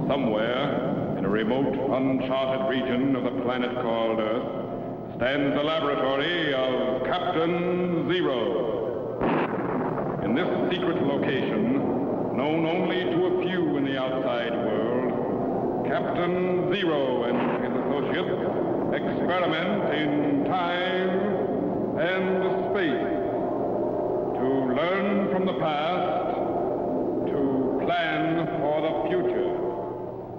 Somewhere in a remote, uncharted region of the planet called Earth stands the laboratory of Captain Zero. In this secret location, known only to a few in the outside world, Captain Zero and his associates experiment in time and space to learn from the past